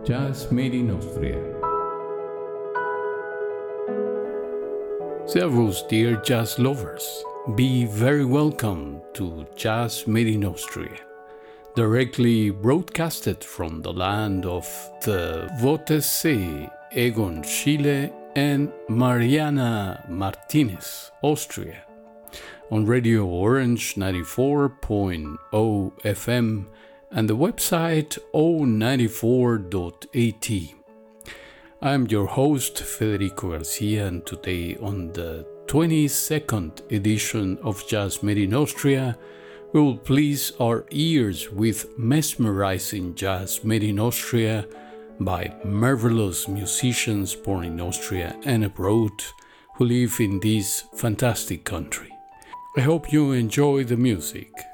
Jazz Made in Austria. Servus, dear jazz lovers. Be very welcome to Jazz Made in Austria, directly broadcasted from the land of the Wörthersee, Egon Schiele and Mariana Martinez, Austria, on Radio Orange 94.0 FM and the website o94.at. I'm your host, Federico Garcia, and today on the 22nd edition of Jazz Made in Austria, we will please our ears with mesmerizing jazz made in Austria by marvelous musicians born in Austria and abroad who live in this fantastic country. I hope you enjoy the music.